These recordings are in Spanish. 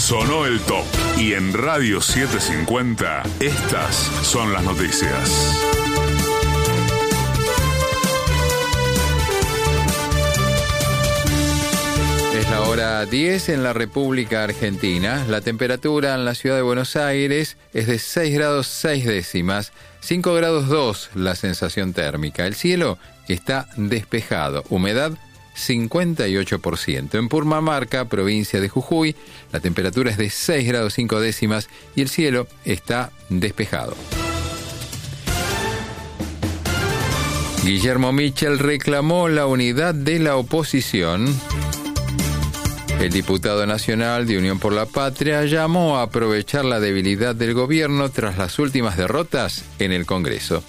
Sonó el top. Y en Radio 750, estas son las noticias. Es la hora 10 en la República Argentina. La temperatura en la ciudad de Buenos Aires es de 6 grados 6 décimas, 5 grados 2 la sensación térmica. El cielo está despejado, humedad 58%. En Purmamarca, provincia de Jujuy, la temperatura es de 6 grados 5 décimas y el cielo está despejado. Guillermo Michel reclamó la unidad de la oposición. El diputado nacional de Unión por la Patria llamó a aprovechar la debilidad del gobierno tras las últimas derrotas en el Congreso.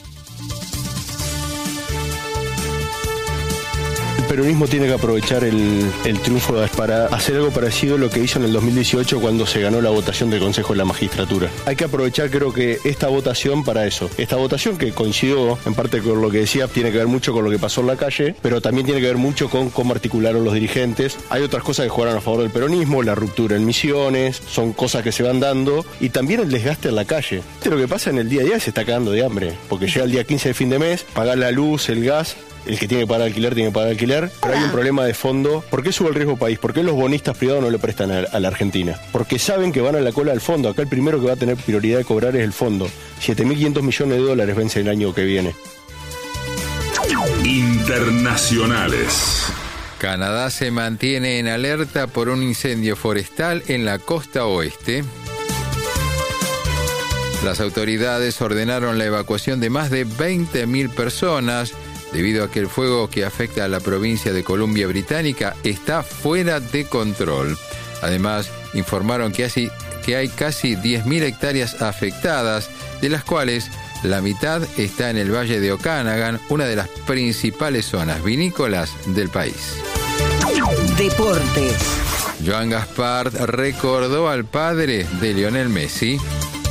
El peronismo tiene que aprovechar el triunfo para hacer algo parecido a lo que hizo en el 2018 cuando se ganó la votación del Consejo de la Magistratura. Hay que aprovechar, creo que, esta votación para eso. Esta votación, que coincidió en parte con lo que decía, tiene que ver mucho con lo que pasó en la calle, pero también tiene que ver mucho con cómo articularon los dirigentes. Hay otras cosas que jugaron a favor del peronismo, la ruptura en Misiones, son cosas que se van dando, y también el desgaste en la calle. Lo que pasa en el día a día se está cagando de hambre, porque llega el día 15 de fin de mes, pagar la luz, el gas. El que tiene que pagar alquiler, tiene que pagar alquiler, pero hay un problema de fondo. ¿Por qué sube el riesgo país? ¿Por qué los bonistas privados no le prestan a la Argentina? Porque saben que van a la cola del fondo. Acá el primero que va a tener prioridad de cobrar es el fondo. 7.500 millones de dólares vence el año que viene. Internacionales. Canadá se mantiene en alerta por un incendio forestal en la costa oeste. Las autoridades ordenaron la evacuación de más de 20.000 personas debido a que el fuego que afecta a la provincia de Columbia Británica está fuera de control. Además, informaron que hay casi 10.000 hectáreas afectadas, de las cuales la mitad está en el Valle de Okanagan, una de las principales zonas vinícolas del país. Deportes. Joan Gaspar recordó al padre de Lionel Messi.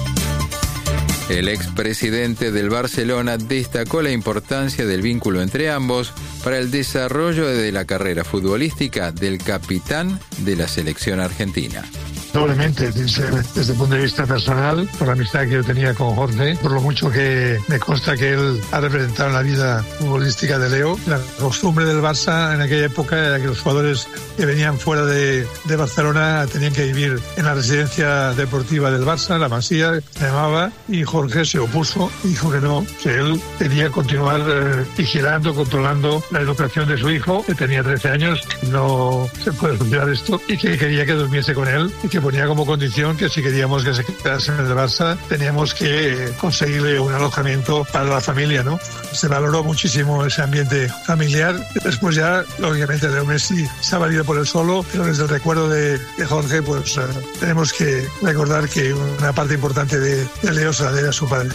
El expresidente del Barcelona destacó la importancia del vínculo entre ambos para el desarrollo de la carrera futbolística del capitán de la selección argentina. Doblemente, desde el punto de vista personal, por la amistad que yo tenía con Jorge, por lo mucho que me consta que él ha representado en la vida futbolística de Leo. La costumbre del Barça en aquella época era que los jugadores que venían fuera de Barcelona tenían que vivir en la residencia deportiva del Barça, la Masía, se llamaba, y Jorge se opuso y dijo que no, que él quería continuar vigilando, controlando la educación de su hijo, que tenía 13 años, no se puede solucionar esto, y que quería que durmiese con él, y que ponía como condición que si queríamos que se quedase en el Barça teníamos que conseguirle un alojamiento para la familia, ¿no? Se valoró muchísimo ese ambiente familiar. Después ya, lógicamente, Leo Messi se ha valido por él solo, pero desde el recuerdo de Jorge, pues tenemos que recordar que una parte importante de Leo se la debe a su padre.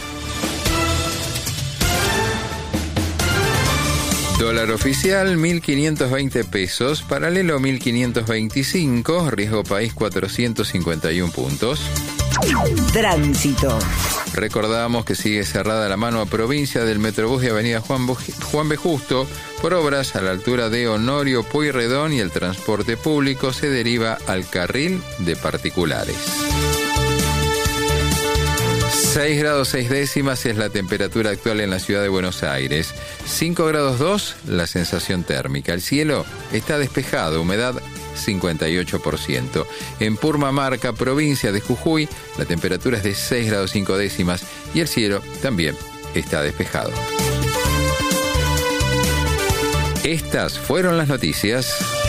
Dólar oficial 1.520 pesos, paralelo 1.525, riesgo país 451 puntos. Tránsito. Recordamos que sigue cerrada la mano a provincia del Metrobús de Avenida Juan B. Justo por obras a la altura de Honorio Pueyrredón, y el transporte público se deriva al carril de particulares. 6 grados 6 décimas es la temperatura actual en la ciudad de Buenos Aires. 5 grados 2 la sensación térmica. El cielo está despejado, humedad 58%. En Purmamarca, provincia de Jujuy, la temperatura es de 6 grados 5 décimas y el cielo también está despejado. Estas fueron las noticias.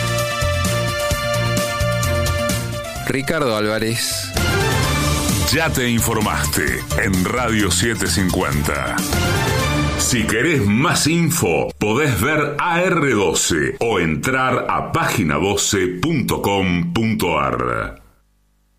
Ricardo Álvarez. Ya te informaste en Radio 750. Si querés más info, podés ver AR12 o entrar a página12.com.ar.